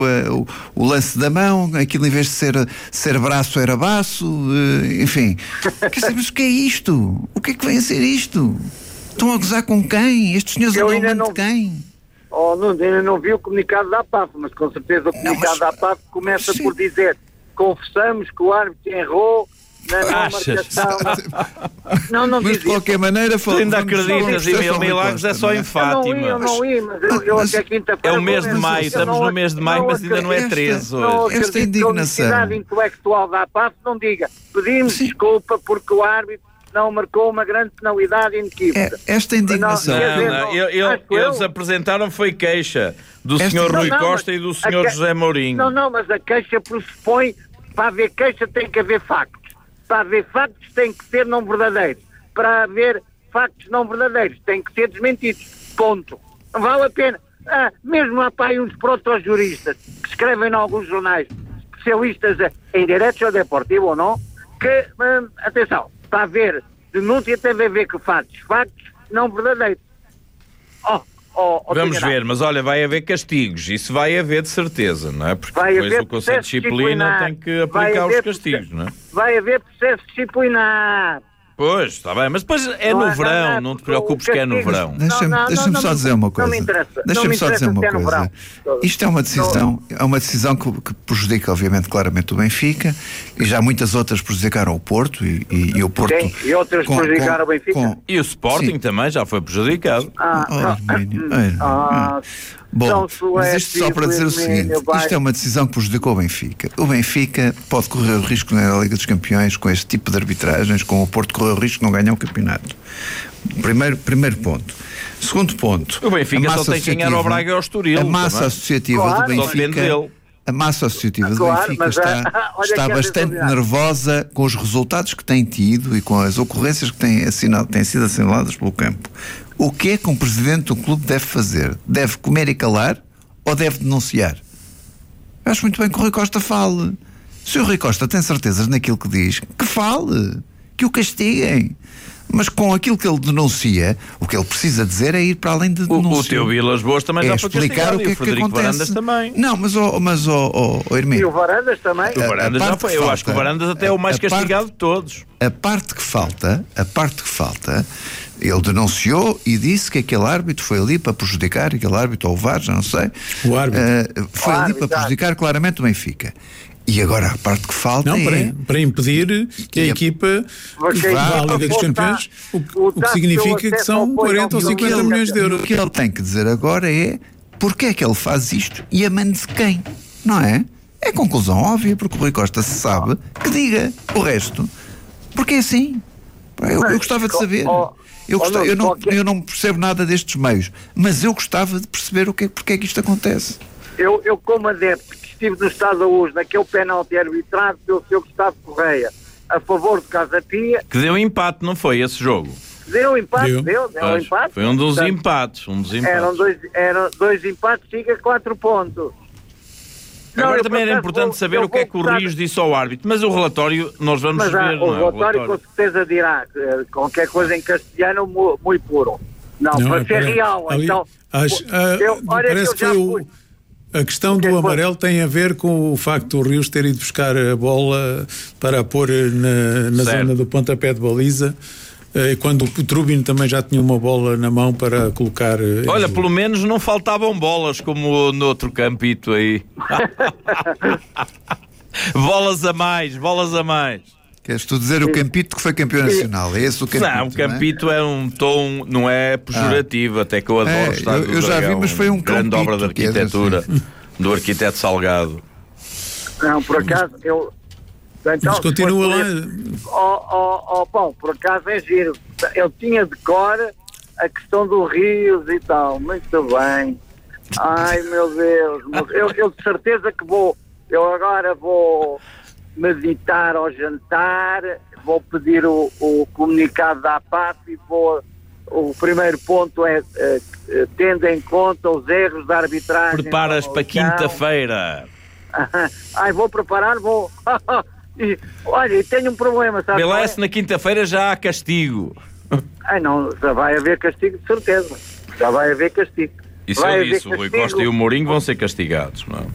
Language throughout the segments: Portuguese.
o lance da mão, aquilo em vez de ser braço era baço, enfim. Quer dizer, mas o que é isto? O que é que vem a ser isto? Estão a gozar com quem? Estes senhores andam de quem? Ainda não vi o comunicado da APAF, mas com certeza o comunicado da APAF começa por dizer: confessamos que o árbitro errou na não marcação. Não mas de qualquer maneira, tu ainda acreditas em mil milagres, é só em Fátima. Eu não ia, mas eu até quinta-feira. É o mês de maio, estamos no mês de maio, mas ainda não é 13 hoje. Esta indignação. A honestidade intelectual da APAF não diga: pedimos desculpa porque o árbitro não marcou uma grande penalidade inequívoca. Esta indignação. Eles apresentaram foi queixa do Sr. Rui Costa e do Sr. José Mourinho. Não, mas a queixa pressupõe, para haver queixa tem que haver factos. Para haver factos tem que ser não verdadeiros. Para haver factos não verdadeiros tem que ser desmentidos. Ponto. Não vale a pena. Mesmo há para aí uns proto-juristas que escrevem em alguns jornais, especialistas em direito deportivo ou não, que, atenção, para haver denúncia tem a ver com factos não verdadeiros. Vamos ver, mas olha, vai haver castigos, isso vai haver de certeza, não é? Porque depois o Conselho de Disciplina tem que aplicar os castigos, não é? Vai haver processo disciplinar. Pois, está bem, mas depois é no verão, não te preocupes que é no verão. Deixa-me só dizer uma coisa. Não me interessa. Deixa-me só dizer uma coisa. Isto é uma decisão que prejudica, obviamente, claramente o Benfica, e já muitas outras prejudicaram o Porto, e o Porto... Sim, e outras prejudicaram o Benfica. E o Sporting também já foi prejudicado. Bom, mas isto só para dizer o seguinte: isto é uma decisão que prejudicou o Benfica. O Benfica pode correr o risco na Liga dos Campeões com este tipo de arbitragens, com o Porto correr o risco de não ganhar o campeonato. Primeiro ponto. Segundo ponto, o Benfica só tem que ganhar ao Braga e ao Estoril. A massa associativa do Benfica, a massa associativa do Benfica está bastante nervosa com os resultados que tem tido e com as ocorrências que têm sido assinaladas pelo campo. O que é que um presidente do clube deve fazer? Deve comer e calar ou deve denunciar? Eu acho muito bem que o Rui Costa fale. Se o Rui Costa tem certezas naquilo que diz, que fale, que o castiguem. Mas com aquilo que ele denuncia, o que ele precisa dizer é ir para além de denúncia. O teu Vilas Boas também já foi castigado, o que é que acontece. Varandas também. Não, mas Hermínio. E o Varandas também. O Varandas já foi. Eu acho que o Varandas até é o mais castigado de todos. A parte que falta, ele denunciou e disse que aquele árbitro foi ali para prejudicar, aquele árbitro ou o VAR, já não sei. O árbitro. Foi ali para prejudicar claramente o Benfica. E agora a parte que falta para impedir que a equipa vá à Liga dos Campeões, o que significa que são 40 ou 50 milhões de euros. O que ele tem que dizer agora é porque é que ele faz isto e a mano de quem, não é? É conclusão óbvia, porque o Rui Costa se sabe que diga o resto. Porque é assim. Eu gostava de saber. Eu não percebo nada destes meios, mas eu gostava de perceber porque é que isto acontece. Eu como adepto que estive no Estado da Luz, naquele penalti arbitrado pelo Sr. Gustavo Correia, a favor do Casa Pia... Que deu empate, não foi, esse jogo? Deu empate. Foi um dos empates. Eram dois empates, chega a 4 pontos. Agora também era importante saber o que é que o Rios disse ao árbitro, mas o relatório nós vamos ver. O relatório com certeza dirá qualquer coisa em castelhano muito puro. Não para ser real. Então, parece que a questão do amarelo tem a ver com o facto do Rios ter ido buscar a bola para pôr na zona do pontapé de baliza, quando o Trubin também já tinha uma bola na mão para colocar... Olha, pelo menos não faltavam bolas como no outro campito aí. Bolas a mais. Queres tu dizer o Campito que foi campeão nacional? É esse o Campito? Não, o Campito é um tom, não é pejorativo, até que eu adoro o Estádio do Dragão. Eu já vi, mas foi um grande Campito, obra de arquitetura do arquiteto Salgado. Não, por acaso, então, mas continua lá. Bom, por acaso é giro. Eu tinha de cor a questão do Rios e tal. Muito bem. Ai, meu Deus. Eu de certeza que eu agora vou meditar ao jantar, vou pedir o comunicado da APAF e o primeiro ponto é tendo em conta os erros da arbitragem. Preparas para quinta-feira. Vou preparar, olha, e tenho um problema, sabe? Beleza, na quinta-feira já há castigo. Não, já vai haver castigo de certeza. Já vai haver castigo. Isso eu disse, o Rui Costa e o Mourinho vão ser castigados, não é?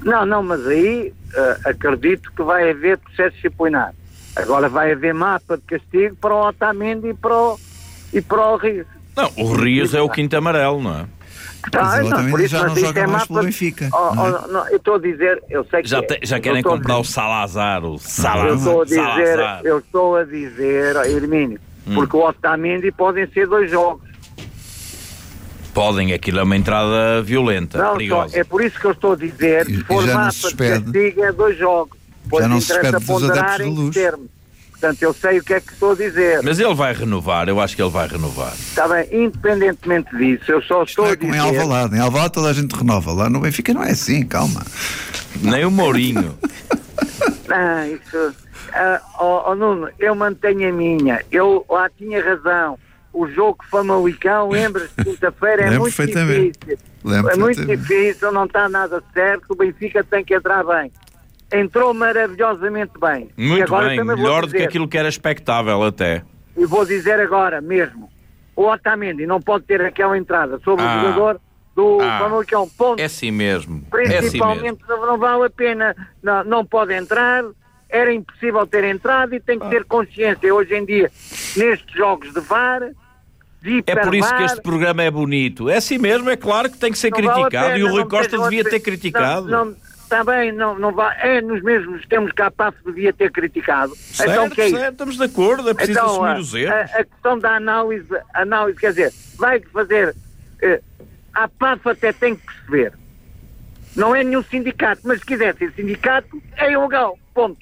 Não, mas aí acredito que vai haver processo disciplinar. Agora vai haver mapa de castigo para o Otamendi e para o Rios. Não, o Rios é o quinto amarelo, não é? Por isso, já não joga mais pelo Benfica. Não, eu estou a dizer, eu sei que já querem comprar o Salazar, Eu estou a dizer, Hermínio, porque o Otamendi podem ser 2 jogos. Podem, aquilo é uma entrada violenta, perigosa. É por isso que eu estou a dizer, se for mapa de castigo é 2 jogos. Já não se espera dos adeptos de Luz. Portanto, eu sei o que é que estou a dizer. Mas ele vai renovar, eu acho que ele vai renovar. Está bem, independentemente disso, eu só estou a dizer... Em Alvalade toda a gente renova, lá no Benfica não é assim, calma. Nem o Mourinho. Não, isso... Nuno, eu mantenho a minha, eu lá tinha razão. O jogo Famalicão, lembras-te, quinta-feira, é muito difícil. É muito difícil, não está nada certo, o Benfica tem que entrar bem. Entrou maravilhosamente bem. Muito agora bem, melhor do que aquilo que era expectável até. E vou dizer agora mesmo, o Otamendi não pode ter aquela entrada sobre o jogador do Famalicão. Ponto. É assim mesmo. Principalmente não vale a pena, não pode entrar, era impossível ter entrado e tem que ter consciência hoje em dia, nestes jogos de VAR... É por isso que este programa é bonito. É assim mesmo, é claro que tem que ser criticado e o Rui Costa devia ter criticado. Está bem, não vai. Nos mesmos termos que a PAF devia ter criticado. Certo, então, que é isso? Estamos de acordo, é preciso assumir os erros. A questão da análise, quer dizer, vai fazer. A PAF até tem que perceber. Não é nenhum sindicato, mas se quiser ser sindicato, é ilegal. Ponto.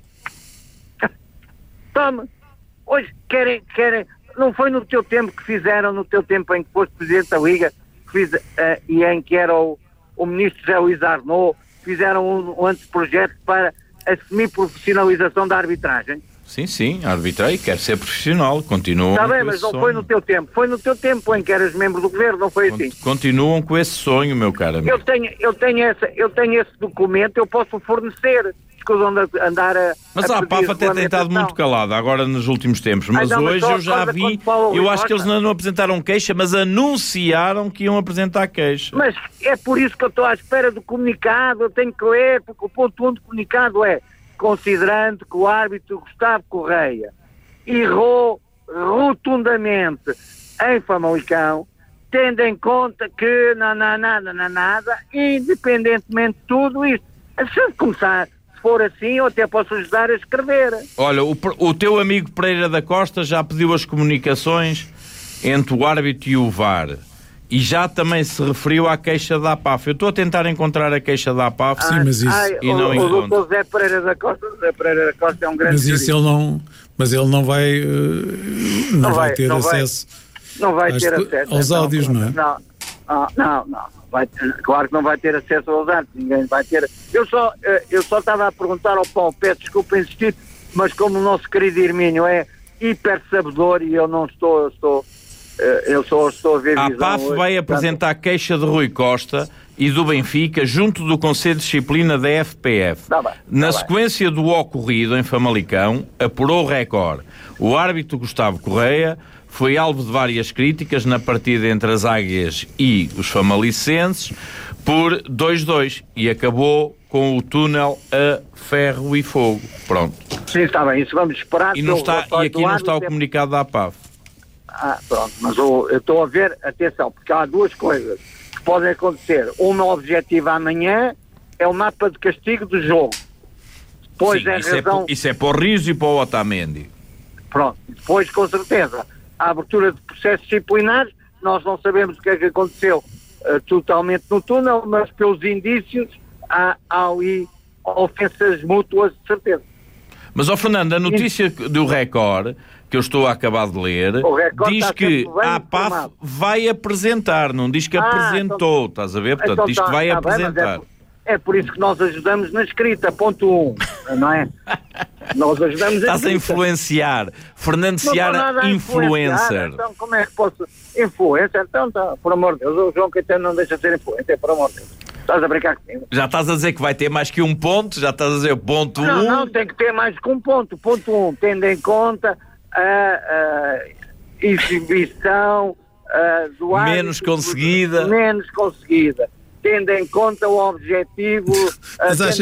Toma. Hoje querem. Não foi no teu tempo que fizeram, no teu tempo em que foste Presidente da Liga, e em que era o Ministro José Luís Arnaud, fizeram um anteprojeto para a semi-profissionalização da arbitragem? Sim, arbitrei, quer ser profissional, continuam. Está bem, mas não sonho. Foi no teu tempo. Foi no teu tempo em que eras membro do governo, não foi assim? Continuam com esse sonho, meu caro amigo. Eu tenho esse documento, eu posso fornecer. Mas a PAF até tem estado muito calada agora nos últimos tempos, mas hoje eu já vi, eu acho que eles não apresentaram queixa, mas anunciaram que iam apresentar queixa. Mas é por isso que eu estou à espera do comunicado, eu tenho que ler, porque o ponto 1 do comunicado é: considerando que o árbitro Gustavo Correia errou rotundamente em Famalicão, tendo em conta que nada, independentemente de tudo isto, se começar for assim, eu até posso ajudar a escrever. Olha, o teu amigo Pereira da Costa já pediu as comunicações entre o árbitro e o VAR e já também se referiu à queixa da APAF. Eu estou a tentar encontrar a queixa da APAF, não encontro. O Zé Pereira da Costa é um grande... Mas isso ele não vai ter acesso. Não vai ter acesso aos áudios, não é? Não. Claro que não vai ter acesso aos dados, ninguém vai ter. Eu só estava a perguntar ao Paulo, peço desculpa insistir, mas como o nosso querido Hermínio é hiper sabedor e eu não eu só estou a ver visão. A PAF vai apresentar a queixa de Rui Costa e do Benfica junto do Conselho de Disciplina da FPF. Na sequência do ocorrido em Famalicão, apurou o Record. O árbitro Gustavo Correia foi alvo de várias críticas na partida entre as Águias e os famalicenses por 2-2 e acabou com o túnel a ferro e fogo. Pronto. Sim, está bem, isso vamos esperar. E aqui não está o comunicado da APAF. Pronto, mas eu estou a ver, atenção, porque há duas coisas que podem acontecer. Uma objetiva amanhã é o mapa de castigo do jogo. Depois isso é para o Rios e para o Otamendi. Pronto, depois com certeza a abertura de processos disciplinares, nós não sabemos o que é que aconteceu totalmente no túnel, mas pelos indícios há ali ofensas mútuas de certeza. Mas, Fernando, a notícia do Record, que eu estou a acabar de ler, diz que a APAF vai apresentar, não diz que apresentou, estás a ver? Portanto, diz que vai apresentar. É por isso que nós ajudamos na escrita, ponto 1, não é? Nós ajudamos Estás a influenciar. Fernando Seara, influencer. Então, como é que posso... Influencer? Então, por amor de Deus, o João Caetano não deixa de ser influencer, por amor de Deus. Estás a brincar comigo? Já estás a dizer que vai ter mais que um ponto? Já estás a dizer ponto 1? Não, tem que ter mais que um ponto. Ponto 1, tendo em conta a exibição do árbitro... Menos conseguida. tendo em conta o objetivo, tendo